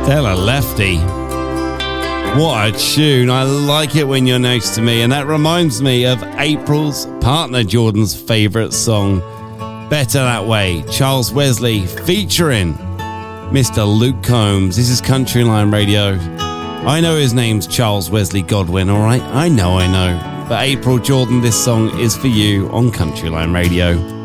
Stella Lefty. What a tune. I like it when you're next to me. And that reminds me of April's partner Jordan's favourite song, Better That Way. Charles Wesley featuring Mr. Luke Combs. This is Country Line Radio. I know his name's Charles Wesley Godwin, all right? I know. But April Jordan, this song is for you on Country Line Radio.